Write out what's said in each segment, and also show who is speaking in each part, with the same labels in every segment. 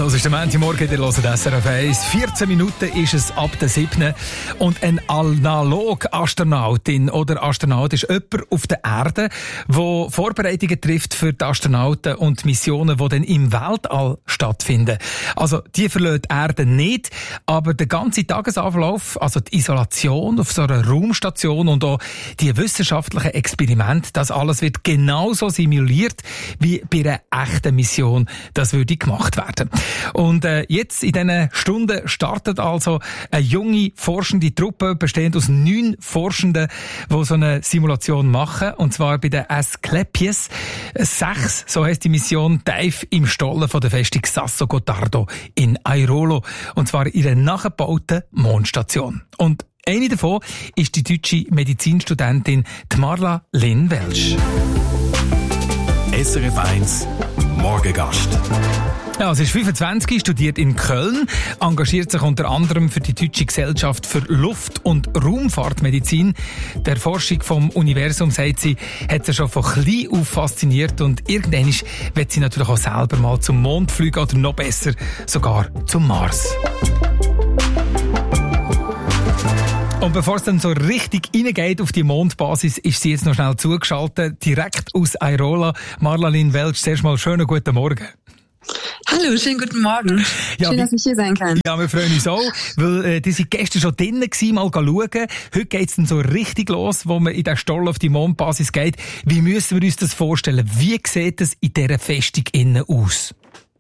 Speaker 1: Das ist der Montagmorgen, ihr hört SRF 1. 14 Minuten ist es ab der 7. Und ein Analog-Astronautin oder Astronaut ist jemand auf der Erde, der Vorbereitungen trifft für die Astronauten und Missionen, die dann im Weltall stattfinden. Also, die verlässt die Erde nicht, aber der ganze Tagesablauf, also die Isolation auf so einer Raumstation und auch die wissenschaftlichen Experimente, das alles wird genauso simuliert, wie bei einer echten Mission das würde gemacht werden. Und jetzt in diesen Stunden startet also eine junge forschende Truppe, bestehend aus 9 Forschenden, die so eine Simulation machen. Und zwar bei den Asklepios 6, so heisst die Mission, tief im Stollen von der Festung Sasso Gottardo in Airolo. Und zwar in einer nachgebauten Mondstation. Und eine davon ist die deutsche Medizinstudentin Marla Lynn Welsch.
Speaker 2: SRF 1 Morgengast.
Speaker 1: Ja, sie ist 25, studiert in Köln, engagiert sich unter anderem für die Deutsche Gesellschaft für Luft- und Raumfahrtmedizin. Der Forschung vom Universum, sagt sie, hat sie schon von klein auf fasziniert und irgendwann wird sie natürlich auch selber mal zum Mond fliegen oder noch besser sogar zum Mars. Und bevor es dann so richtig reingeht auf die Mondbasis, ist sie jetzt noch schnell zugeschaltet, direkt aus Airolo. Marla Lynn Welsch, zuerst mal schönen guten Morgen.
Speaker 3: Hallo, schönen guten Morgen.
Speaker 1: Ja,
Speaker 3: schön, dass ich hier sein kann.
Speaker 1: Ja, wir freuen uns auch, weil die sind gestern schon drinnen gewesen, mal schauen. Heute geht's dann so richtig los, wo man in den Stollen auf die Mondbasis geht. Wie müssen wir uns das vorstellen? Wie sieht es in dieser Festung innen aus?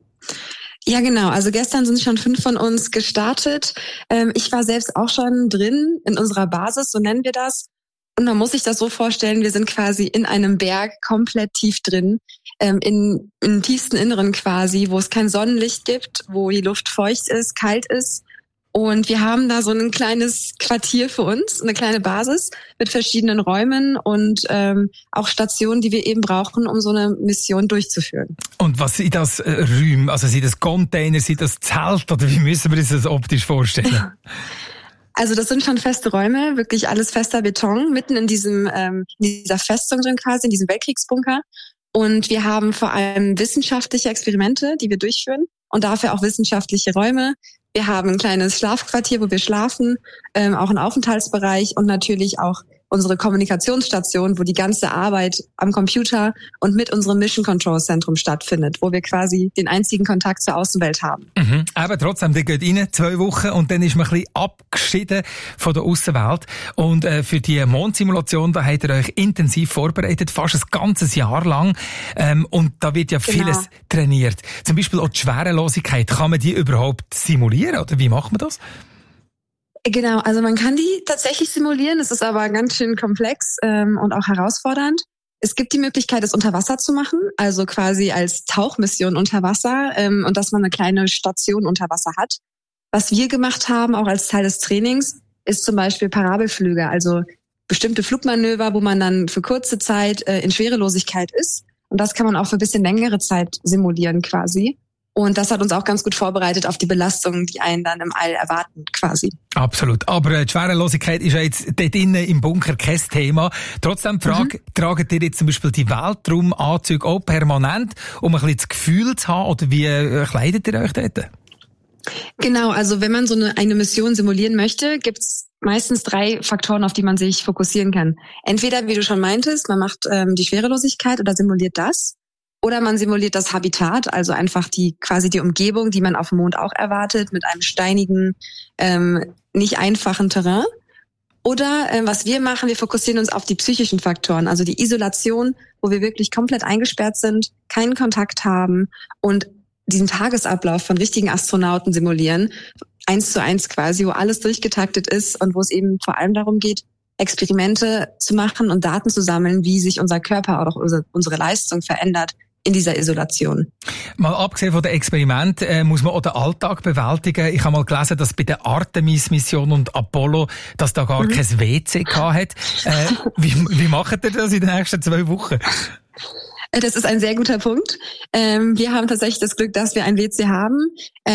Speaker 3: Ja, genau. Also gestern sind schon 5 von uns gestartet. Ich war selbst auch schon drin in unserer Basis, so nennen wir das. Und man muss sich das so vorstellen, wir sind quasi in einem Berg komplett tief drin, im tiefsten Inneren quasi, wo es kein Sonnenlicht gibt, wo die Luft feucht ist, kalt ist. Und wir haben da so ein kleines Quartier für uns, eine kleine Basis mit verschiedenen Räumen und auch Stationen, die wir eben brauchen, um so eine Mission durchzuführen.
Speaker 1: Und was sind das Räume? Also sind das Container, sind das Zelt oder wie müssen wir uns das optisch vorstellen?
Speaker 3: Also das sind schon feste Räume, wirklich alles fester Beton, mitten in dieser Festung drin quasi, in diesem Weltkriegsbunker. Und wir haben vor allem wissenschaftliche Experimente, die wir durchführen und dafür auch wissenschaftliche Räume. Wir haben ein kleines Schlafquartier, wo wir schlafen, auch einen Aufenthaltsbereich und natürlich auch unsere Kommunikationsstation, wo die ganze Arbeit am Computer und mit unserem Mission Control Zentrum stattfindet, wo wir quasi den einzigen Kontakt zur Außenwelt haben.
Speaker 1: Aber trotzdem, der geht rein, 2 Wochen und dann ist man ein bisschen abgeschieden von der Außenwelt. Und für die Mondsimulation, da habt ihr euch intensiv vorbereitet, fast ein ganzes Jahr lang. Und da wird ja vieles trainiert. Zum Beispiel auch die Schwerelosigkeit. Kann man die überhaupt simulieren oder wie macht man das?
Speaker 3: Genau, also man kann die tatsächlich simulieren, es ist aber ganz schön komplex und auch herausfordernd. Es gibt die Möglichkeit, es unter Wasser zu machen, also quasi als Tauchmission unter Wasser und dass man eine kleine Station unter Wasser hat. Was wir gemacht haben, auch als Teil des Trainings, ist zum Beispiel Parabelflüge, also bestimmte Flugmanöver, wo man dann für kurze Zeit in Schwerelosigkeit ist. Und das kann man auch für ein bisschen längere Zeit simulieren quasi. Und das hat uns auch ganz gut vorbereitet auf die Belastungen, die einen dann im All erwarten, quasi.
Speaker 1: Absolut. Aber die Schwerelosigkeit ist ja jetzt dort innen im Bunker kein Thema. Trotzdem die Frage, tragen ihr jetzt zum Beispiel die Weltraumanzüge auch permanent, um ein bisschen das Gefühl zu haben, oder wie kleidet ihr euch dort?
Speaker 3: Genau, also wenn man so eine Mission simulieren möchte, gibt's meistens 3 Faktoren, auf die man sich fokussieren kann. Entweder, wie du schon meintest, man macht die Schwerelosigkeit oder simuliert das. Oder man simuliert das Habitat, also einfach quasi die Umgebung, die man auf dem Mond auch erwartet, mit einem steinigen, nicht einfachen Terrain. Oder was wir machen, wir fokussieren uns auf die psychischen Faktoren, also die Isolation, wo wir wirklich komplett eingesperrt sind, keinen Kontakt haben und diesen Tagesablauf von richtigen Astronauten simulieren, 1:1 quasi, wo alles durchgetaktet ist und wo es eben vor allem darum geht, Experimente zu machen und Daten zu sammeln, wie sich unser Körper oder auch unsere Leistung verändert in dieser Isolation.
Speaker 1: Mal abgesehen von den Experimenten muss man auch den Alltag bewältigen. Ich habe mal gelesen, dass bei der Artemis-Mission und Apollo, dass da gar kein WC gehabt hat. Wie macht ihr das in den nächsten 2 Wochen?
Speaker 3: Das ist ein sehr guter Punkt. Wir haben tatsächlich das Glück, dass wir ein WC haben.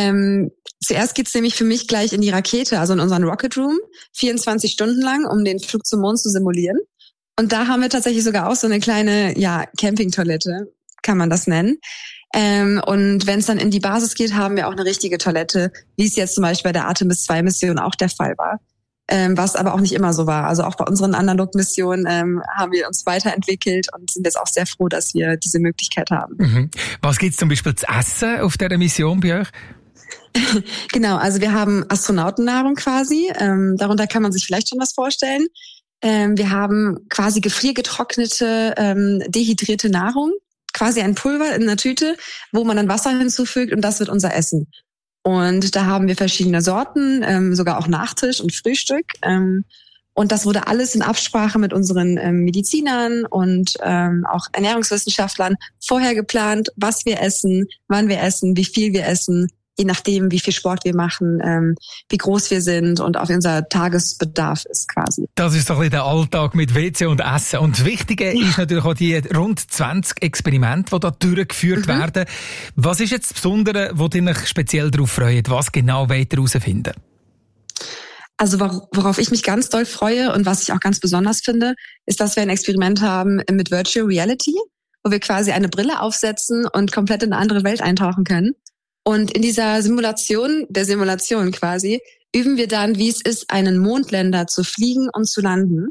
Speaker 3: Zuerst geht's nämlich für mich gleich in die Rakete, also in unseren Rocket Room, 24 Stunden lang, um den Flug zum Mond zu simulieren. Und da haben wir tatsächlich sogar auch so eine kleine, Campingtoilette, kann man das nennen. Und wenn es dann in die Basis geht, haben wir auch eine richtige Toilette, wie es jetzt zum Beispiel bei der Artemis 2 Mission auch der Fall war. Was aber auch nicht immer so war. Also auch bei unseren Analog-Missionen haben wir uns weiterentwickelt und sind jetzt auch sehr froh, dass wir diese Möglichkeit haben.
Speaker 1: Mhm. Was gibt's zum Beispiel zu essen auf dieser Mission bei euch?
Speaker 3: Genau, also wir haben Astronautennahrung quasi. Darunter kann man sich vielleicht schon was vorstellen. Wir haben quasi gefriergetrocknete, dehydrierte Nahrung. Quasi ein Pulver in einer Tüte, wo man dann Wasser hinzufügt und das wird unser Essen. Und da haben wir verschiedene Sorten, sogar auch Nachtisch und Frühstück. Und das wurde alles in Absprache mit unseren Medizinern und auch Ernährungswissenschaftlern vorher geplant, was wir essen, wann wir essen, wie viel wir essen, je nachdem, wie viel Sport wir machen, wie groß wir sind und auch unser Tagesbedarf ist quasi.
Speaker 1: Das ist doch ein bisschen der Alltag mit WC und Essen. Und das Wichtige ist natürlich auch die rund 20 Experimente, die da durchgeführt werden. Was ist jetzt das Besondere, wo ihr euch speziell darauf freut? Was genau wollt ihr herausfinden?
Speaker 3: Also worauf ich mich ganz doll freue und was ich auch ganz besonders finde, ist, dass wir ein Experiment haben mit Virtual Reality, wo wir quasi eine Brille aufsetzen und komplett in eine andere Welt eintauchen können. Und in dieser Simulation quasi, üben wir dann, wie es ist, einen Mondländer zu fliegen und zu landen.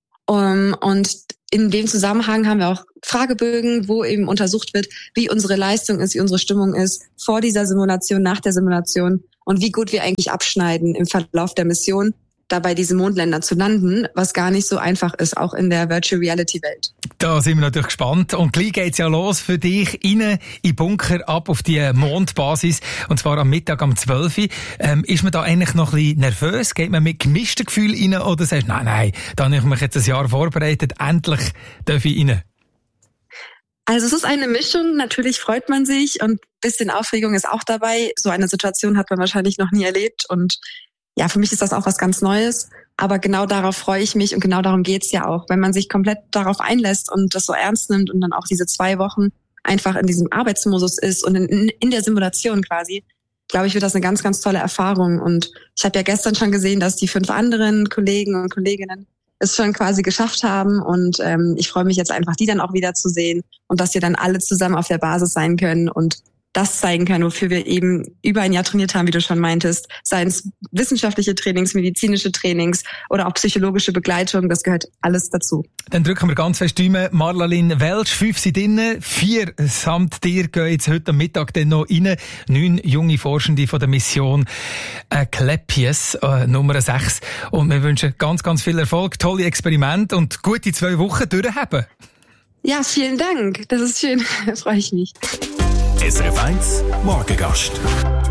Speaker 3: Und in dem Zusammenhang haben wir auch Fragebögen, wo eben untersucht wird, wie unsere Leistung ist, wie unsere Stimmung ist, vor dieser Simulation, nach der Simulation und wie gut wir eigentlich abschneiden im Verlauf der Mission, dabei diese Mondländer zu landen, was gar nicht so einfach ist, auch in der Virtual Reality Welt.
Speaker 1: Da sind wir natürlich gespannt. Und gleich geht's ja los für dich rein in Bunker ab auf die Mondbasis. Und zwar am Mittag um 12 Uhr. Ist man da eigentlich noch ein bisschen nervös? Geht man mit gemischten Gefühlen rein? Oder sagst du, nein, da habe ich mich jetzt ein Jahr vorbereitet, endlich darf ich rein?
Speaker 3: Also es ist eine Mischung. Natürlich freut man sich und ein bisschen Aufregung ist auch dabei. So eine Situation hat man wahrscheinlich noch nie erlebt und ja, für mich ist das auch was ganz Neues, aber genau darauf freue ich mich und genau darum geht's ja auch. Wenn man sich komplett darauf einlässt und das so ernst nimmt und dann auch diese 2 Wochen einfach in diesem Arbeitsmodus ist und in der Simulation quasi, glaube ich, wird das eine ganz, ganz tolle Erfahrung. Und ich habe ja gestern schon gesehen, dass die 5 anderen Kollegen und Kolleginnen es schon quasi geschafft haben und ich freue mich jetzt einfach, die dann auch wieder zu sehen und dass wir dann alle zusammen auf der Basis sein können und das zeigen können, wofür wir eben über ein Jahr trainiert haben, wie du schon meintest. Seien es wissenschaftliche Trainings, medizinische Trainings oder auch psychologische Begleitung, das gehört alles dazu.
Speaker 1: Dann drücken wir ganz fest Däumen. Marlalin Welsch, 5 sind drin, 4 samt dir gehen jetzt heute am Mittag dann noch rein. 9 junge Forschende von der Mission Klepius, Nummer 6. Und wir wünschen ganz, ganz viel Erfolg, tolle Experimente und gute 2 Wochen durchhaben.
Speaker 3: Ja, vielen Dank. Das ist schön. Da freue ich mich.
Speaker 2: SRF 1 Morgengast.